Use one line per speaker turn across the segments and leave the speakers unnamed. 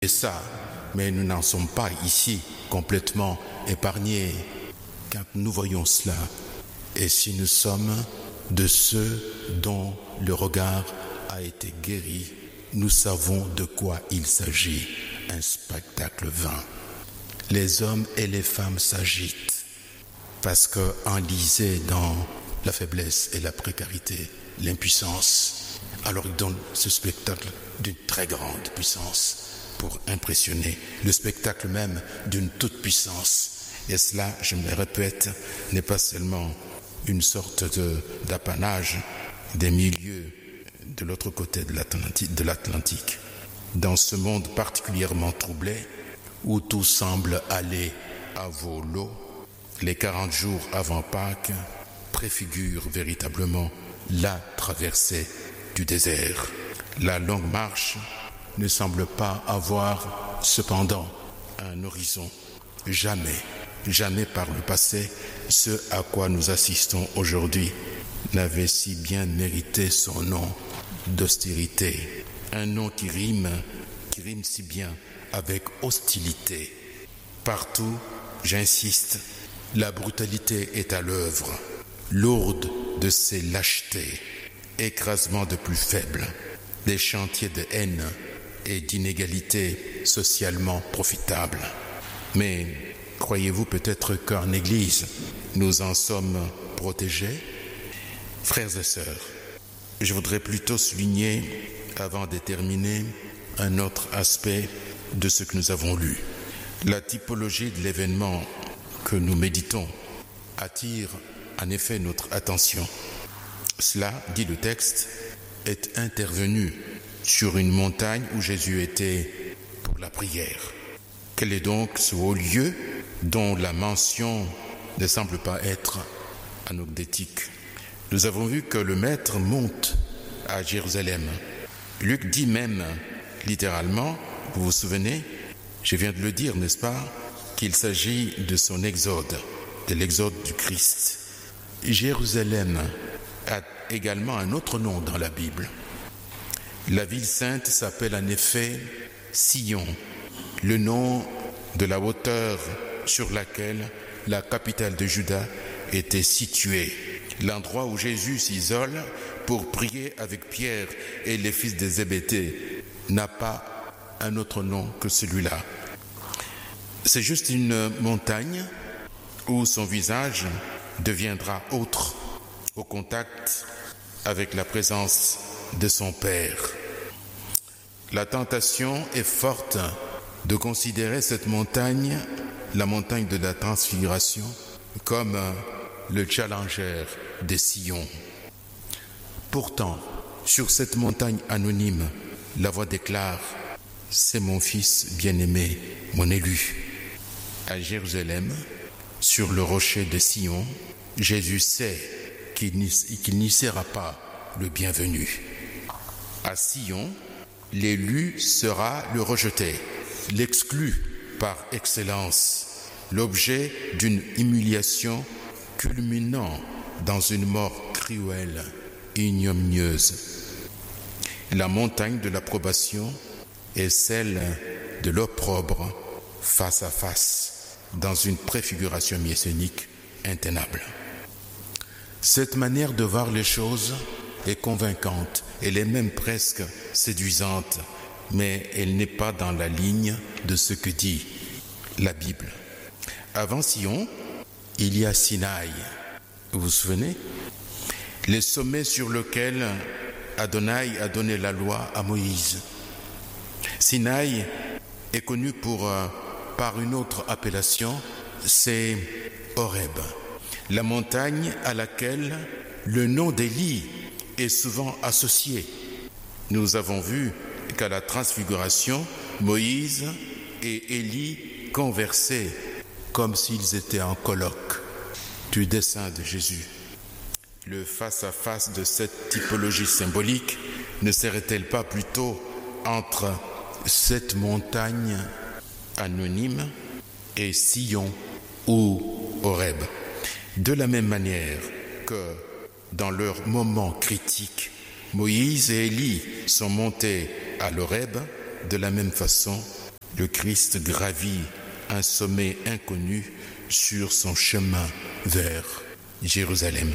Et ça, mais nous n'en sommes pas ici complètement épargnés quand nous voyons cela. Et si nous sommes de ceux dont le regard a été guéri, nous savons de quoi il s'agit. Un spectacle vain. Les hommes et les femmes s'agitent parce qu'enlisés dans la faiblesse et la précarité, l'impuissance, alors ils donnent ce spectacle d'une très grande puissance pour impressionner, le spectacle même d'une toute puissance. Et cela, je me le répète, n'est pas seulement une sorte d'apanage des milieux de l'autre côté de l'Atlantique. Dans ce monde particulièrement troublé, où tout semble aller à volo, les 40 jours avant Pâques préfigurent véritablement la traversée du désert. La longue marche ne semble pas avoir cependant un horizon. Jamais par le passé, ce à quoi nous assistons aujourd'hui n'avait si bien mérité son nom d'austérité. Un nom qui rime si bien avec hostilité. Partout, j'insiste, la brutalité est à l'œuvre, lourde de ses lâchetés, écrasement de plus faibles, des chantiers de haine et d'inégalité socialement profitables. Mais croyez-vous peut-être qu'en Église, nous en sommes protégés? Frères et sœurs, je voudrais plutôt souligner, avant de terminer, un autre aspect de ce que nous avons lu. La typologie de l'événement que nous méditons attire en effet notre attention. Cela, dit le texte, est intervenu sur une montagne où Jésus était pour la prière. Quel est donc ce haut lieu dont la mention ne semble pas être anecdotique? Nous avons vu que le Maître monte à Jérusalem. Luc dit même, littéralement, vous vous souvenez, je viens de le dire, n'est-ce pas, qu'il s'agit de son exode, de l'exode du Christ. Jérusalem a également un autre nom dans la Bible. La ville sainte s'appelle en effet Sion, le nom de la hauteur sur laquelle la capitale de Juda était située, l'endroit où Jésus s'isole pour prier avec Pierre et les fils de Zébédée n'a pas un autre nom que celui-là. C'est juste une montagne où son visage deviendra autre au contact avec la présence de son Père. La tentation est forte de considérer cette montagne, la montagne de la transfiguration, comme le challenger des Sion. Pourtant, sur cette montagne anonyme, la voix déclare « C'est mon fils bien-aimé, mon élu ». À Jérusalem, sur le rocher de Sion, Jésus sait qu'il n'y sera pas le bienvenu. À Sion, l'élu sera le rejeté, l'exclu par excellence, l'objet d'une humiliation culminant dans une mort cruelle, ignominieuse. La montagne de l'approbation est celle de l'opprobre face à face, dans une préfiguration messianique intenable. Cette manière de voir les choses est convaincante, elle est même presque séduisante, mais elle n'est pas dans la ligne de ce que dit la Bible. Avant Sion, il y a Sinaï. Vous vous souvenez? Les sommets sur lesquels Adonai a donné la loi à Moïse. Sinaï est connu par une autre appellation, c'est Horeb, la montagne à laquelle le nom d'Élie est souvent associé. Nous avons vu qu'à la transfiguration, Moïse et Élie conversaient comme s'ils étaient en colloque du dessein de Jésus. Le face-à-face de cette typologie symbolique ne serait-elle pas plutôt entre cette montagne anonyme et Sion ou Horeb? De la même manière que dans leur moment critique, Moïse et Élie sont montés à l'Horeb, de la même façon, le Christ gravit un sommet inconnu sur son chemin vers Jérusalem.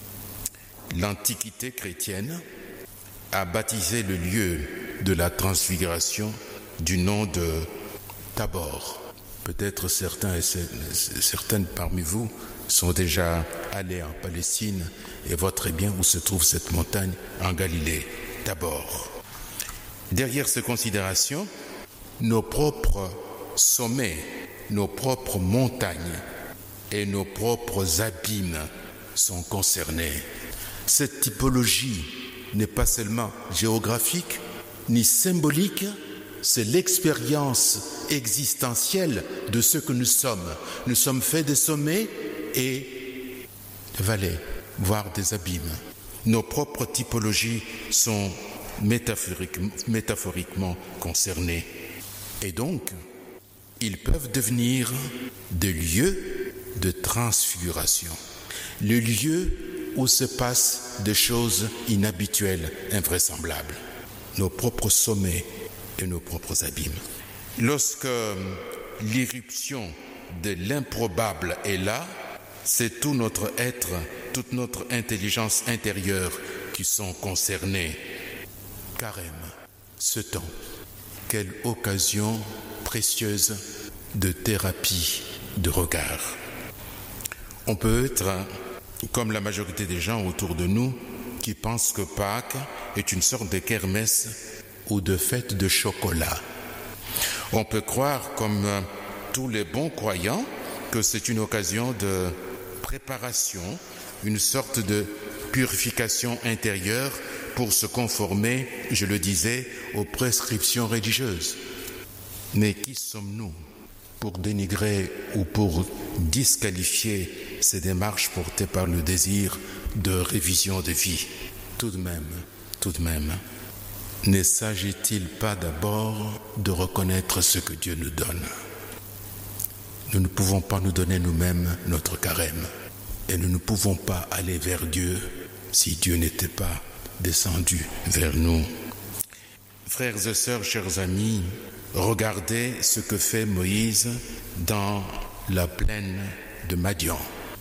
L'Antiquité chrétienne a baptisé le lieu de la transfiguration du nom de Tabor. Peut-être certaines parmi vous sont déjà allés en Palestine et voient très bien où se trouve cette montagne en Galilée, Tabor. Derrière ces considérations, nos propres sommets, nos propres montagnes et nos propres abîmes sont concernés. Cette typologie n'est pas seulement géographique ni symbolique, c'est l'expérience existentielle de ce que nous sommes. Nous sommes faits des sommets et des vallées, voire des abîmes. Nos propres typologies sont métaphoriquement concernées. Et donc, ils peuvent devenir des lieux de transfiguration. Le lieu où se passent des choses inhabituelles, invraisemblables. Nos propres sommets et nos propres abîmes. Lorsque l'irruption de l'improbable est là, c'est tout notre être, toute notre intelligence intérieure qui sont concernés. Carême, ce temps, quelle occasion précieuse de thérapie de regard. On peut être comme la majorité des gens autour de nous qui pensent que Pâques est une sorte de kermesse ou de fête de chocolat. On peut croire, comme tous les bons croyants, que c'est une occasion de préparation, une sorte de purification intérieure pour se conformer, je le disais, aux prescriptions religieuses. Mais qui sommes-nous pour dénigrer ou pour disqualifier ces démarches portées par le désir de révision de vie? Tout de même, ne s'agit-il pas d'abord de reconnaître ce que Dieu nous donne? Nous ne pouvons pas nous donner nous-mêmes notre carême. Et nous ne pouvons pas aller vers Dieu si Dieu n'était pas descendu vers nous. Frères et sœurs, chers amis, regardez ce que fait Moïse dans la plaine de Madian,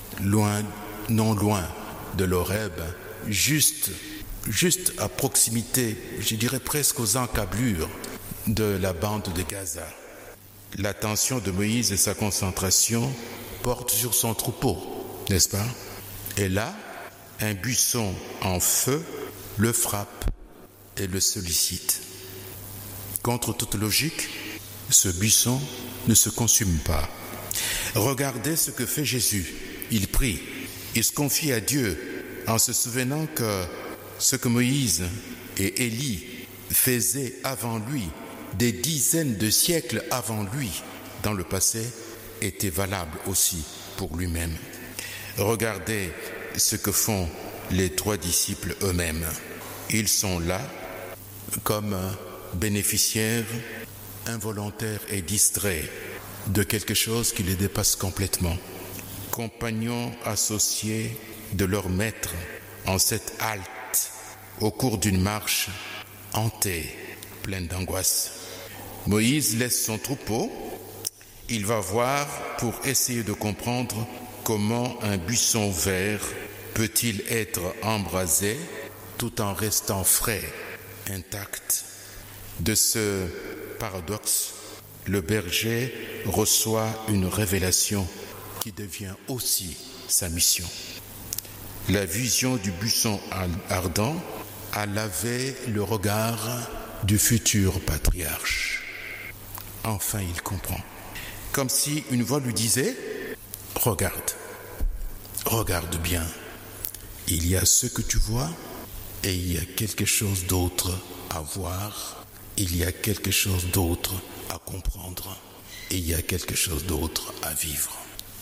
non loin de l'Horeb, juste à proximité, je dirais presque aux encablures de la bande de Gaza. L'attention de Moïse et sa concentration portent sur son troupeau, n'est-ce pas? Et là, un buisson en feu le frappe et le sollicite. Contre toute logique, ce buisson ne se consume pas. Regardez ce que fait Jésus. Il prie, il se confie à Dieu en se souvenant que ce que Moïse et Élie faisaient avant lui, des dizaines de siècles avant lui, dans le passé, était valable aussi pour lui-même. Regardez ce que font les 3 disciples eux-mêmes. Ils sont là comme bénéficiaires involontaires et distraits de quelque chose qui les dépasse complètement. Compagnons associés de leur maître en cette halte au cours d'une marche hantée, pleine d'angoisse. Moïse laisse son troupeau. Il va voir pour essayer de comprendre comment un buisson vert peut-il être embrasé tout en restant frais, intact. De ce paradoxe, le berger reçoit une révélation qui devient aussi sa mission. La vision du buisson ardent a lavé le regard du futur patriarche. Enfin, il comprend. Comme si une voix lui disait « Regarde bien. Il y a ce que tu vois et il y a quelque chose d'autre à voir. Il y a quelque chose d'autre à comprendre et il y a quelque chose d'autre à vivre. Regarde. »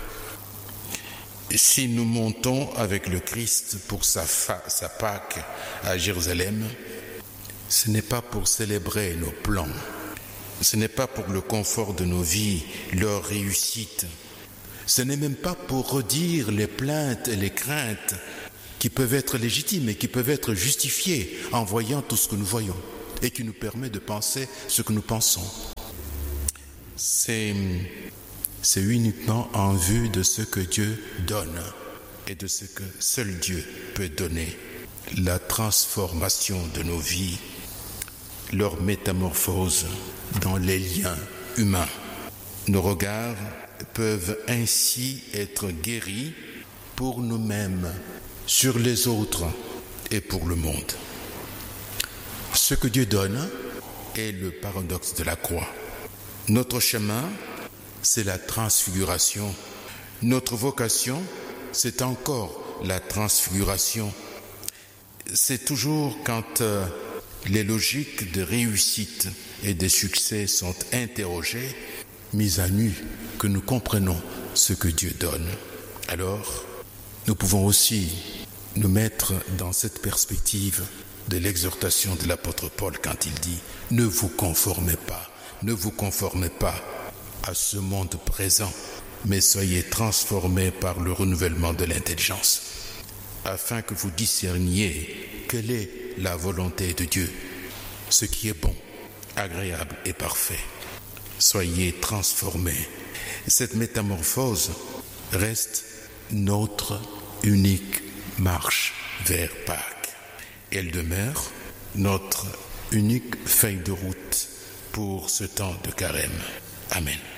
Si nous montons avec le Christ pour sa Pâque à Jérusalem, ce n'est pas pour célébrer nos plans, ce n'est pas pour le confort de nos vies, leur réussite, ce n'est même pas pour redire les plaintes et les craintes qui peuvent être légitimes et qui peuvent être justifiées en voyant tout ce que nous voyons et qui nous permet de penser ce que nous pensons. c'est uniquement en vue de ce que Dieu donne et de ce que seul Dieu peut donner. La transformation de nos vies, leur métamorphose dans les liens humains. Nos regards peuvent ainsi être guéris pour nous-mêmes, sur les autres et pour le monde. Ce que Dieu donne est le paradoxe de la croix. Notre chemin, c'est la transfiguration. Notre vocation, c'est encore la transfiguration. C'est toujours quand les logiques de réussite et de succès sont interrogées, mises à nu, que nous comprenons ce que Dieu donne. Alors, nous pouvons aussi nous mettre dans cette perspective de l'exhortation de l'apôtre Paul quand il dit « Ne vous conformez pas à ce monde présent, mais soyez transformés par le renouvellement de l'intelligence, afin que vous discerniez quelle est la volonté de Dieu, ce qui est bon, agréable et parfait. Soyez transformés. » Cette métamorphose reste notre unique marche vers Pâques. Elle demeure notre unique feuille de route pour ce temps de carême. Amen.